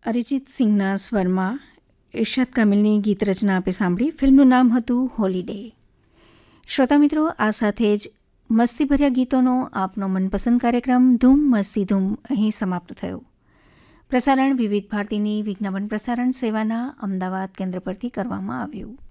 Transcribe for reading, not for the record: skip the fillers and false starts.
અરિજીત સિંઘના સ્વરમાં ઇરશાદ કામિલની ગીત રચના આપે સાંભળી. ફિલ્મનું નામ હતું હોલિડે. શ્રોતા મિત્રો, આ સાથે જ મસ્તીભર્યા ગીતોનો આપનો મનપસંદ કાર્યક્રમ ધૂમ મસ્તી ધૂમ અહીં સમાપ્ત થયો. પ્રસારણ વિવિધ ભારતીની વિજ્ઞાપન પ્રસારણ સેવાના અમદાવાદ કેન્દ્ર પરથી કરવામાં આવ્યું.